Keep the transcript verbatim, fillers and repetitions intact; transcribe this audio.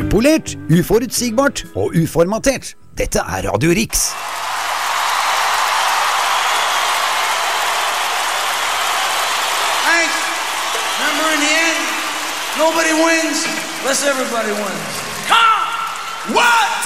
Upolert, uforutsigbart og uformatert. Dette er Radio Riks. Thanks. Remember in the end, nobody wins unless everybody wins. Come! What?